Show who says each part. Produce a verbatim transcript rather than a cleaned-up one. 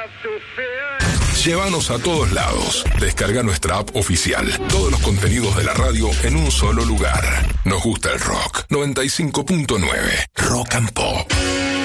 Speaker 1: Llévanos a todos lados. Descarga nuestra app oficial. Todos los contenidos de la radio en un solo lugar. Nos gusta el rock. noventa y cinco punto nueve. Rock and Pop.